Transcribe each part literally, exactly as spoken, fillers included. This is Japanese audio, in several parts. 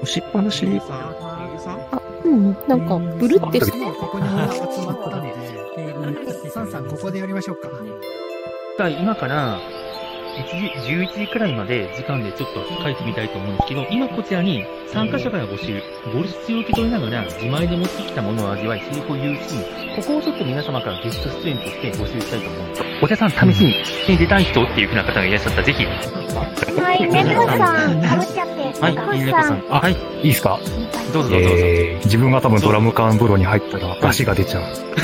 押しっぱなし。 あ、うん、なんか、ブルってここに集まったので、サンさん、ここでやりましょうか。 さあ、今から、いちじ、じゅういちじくらいまで時間でちょっと書いてみたいと思うんですけど、今こちらに参加者から募集、ボルシチを受け取りながら自前で持ってきたものを味わい、成功を有し、ここをちょっと皆様からゲスト出演として募集したいと思うんです。お茶さん、試しに出たい人っていう風な方がいらっしゃったら、ぜひ。 はい、猫さん、かぶっちゃって。 はい、猫さん。 あ、 はい。いいですか？ どうぞどうぞどうぞ。 えー、自分が多分ドラム缶風呂に入ったら出汁が出ちゃう。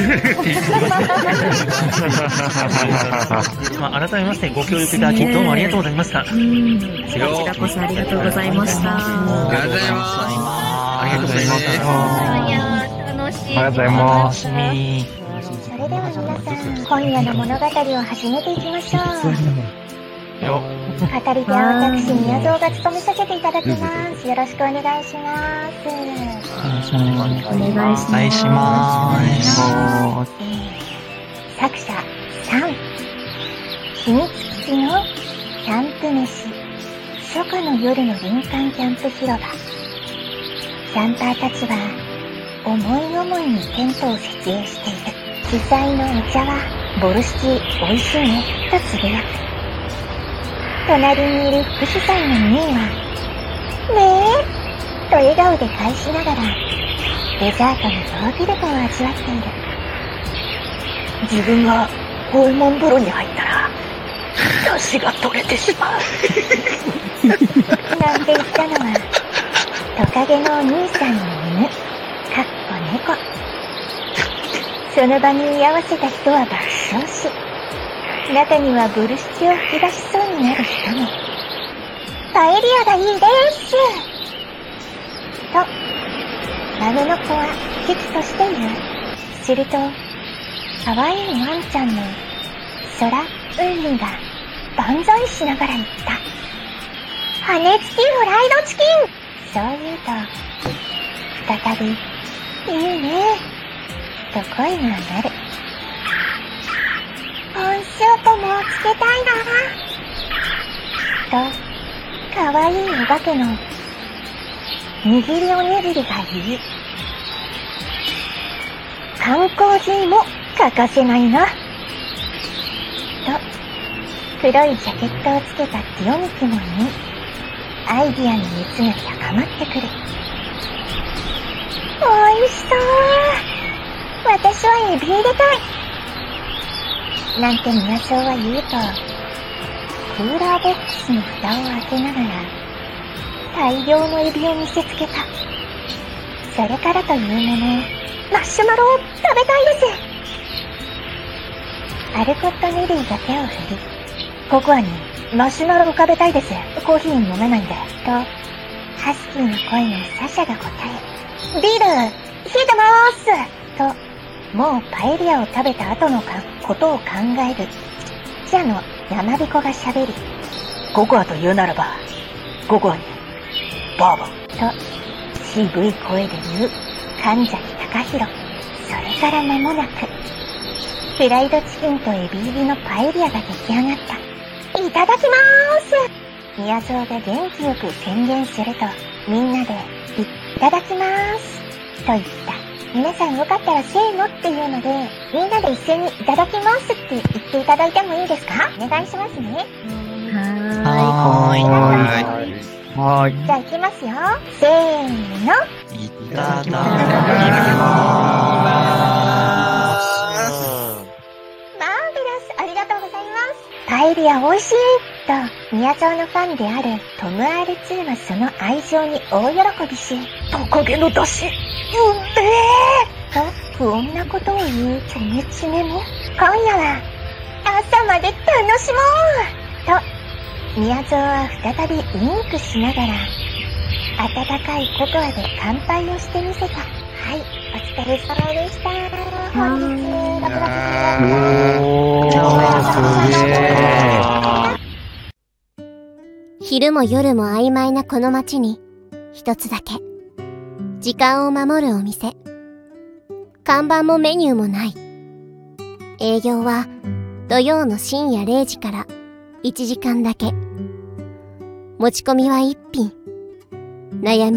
まあ、改めましてご協力いただき、どうもありがとうございました。 うん。こちらこそありがとうございました。 ありがとうございます。 ありがとうございます。 いやー、楽しい。 ありがとうございます。 それでは皆さん、今夜の物語を始めていきましょう。 よ語り手は私、宮蔵が務めさせていただきます。よろしくお願いします。 お願いします。 お願いします。 作者さん、秘密基地のキャンプ飯、初夏の夜の林間キャンプ広場。キャンパーたちは思い思いにテントを設営している。主催のお茶はボルシチ美味しいねとつぶやく。隣にいる副主催のミーはねえと笑顔で返しながらデザートのヨーグルトを味わっている。自分がホルモン風呂に入ったら出汁が取れてしまうなんて言ったのはトカゲのお兄さんの犬、かっこ猫。その場に居合わせた人は爆笑し、中にはボルシチを吹き出しそうになる人も。パエリアがいいですと孫の子は危機として言う。すると可愛いワンちゃんの空うんみが万歳しながら言った。羽根付きフライドチキン。そう言うと再びいいねと声が鳴る。温州ともつけたいなとかわいいお化けの握りおにぎりが言い、缶コーヒーも欠かせないなと黒いジャケットをつけたティオミキも言い、アイディアの熱が高まってくる。おいしそう。私はエビ入れたいなんて宮蔵は言うと、クーラーボックスの蓋を開けながら大量のエビを見せつけた。それからというもの、マッシュマロを食べたいです。アルコットネリーが手を振り、ココアにマッシュマロを食べたいです。コーヒー飲めないんでとハスキーの声のサシャが答え、ビール冷えてまーすともうパエリアを食べた後のかことを考える記者の山彦が喋り、ココアと言うならばココアにバーボンと渋い声で言う神崎隆弘。それから間もなくフライドチキンとエビ入りのパエリアが出来上がった。いただきまーす。宮蔵が元気よく宣言すると、みんなでいただきまーすと言った。皆さんよかったらせーのっていうので、みんなで一斉にいただきますって言っていただいてもいいですか？お願いしますね。 ははーい。 はーい。はーい。 じゃあ行きますよ。せーの。 いただきまマーベラス、ありがとうございます。パエリア美味しいと、宮蔵のファンであるトム アールツー はその愛情に大喜びし、トカゲの出汁、うんめーと不穏なことを言うチョメチメも、今夜は朝まで楽しもうと、宮蔵は再びウインクしながら、温かいココアで乾杯をしてみせた。はい、お疲れ様でした。本日、ご苦労様です。 昼も夜も曖昧なこの街に一つだけ時間を守るお店。看板もメニューもない。営業は土曜の深夜れいじからいちじかんだけ。持ち込みは一品。悩み